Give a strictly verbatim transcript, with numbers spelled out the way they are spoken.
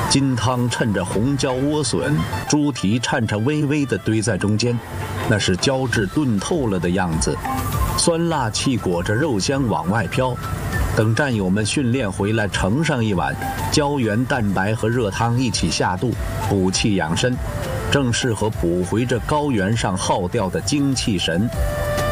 金汤趁着红椒莴笋、猪蹄颤颤巍巍地堆在中间，那是胶质炖透了的样子。酸辣气裹着肉香往外飘。等战友们训练回来，盛上一碗，胶原蛋白和热汤一起下肚，补气养身，正适合补回这高原上耗掉的精气神。